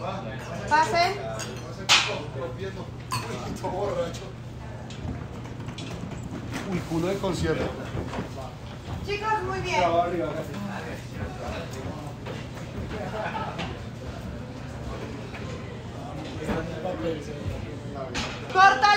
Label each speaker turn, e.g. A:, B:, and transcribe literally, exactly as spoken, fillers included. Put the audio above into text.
A: Pasen.
B: Uy, culo de concierto.
A: Chicos, muy bien. Corta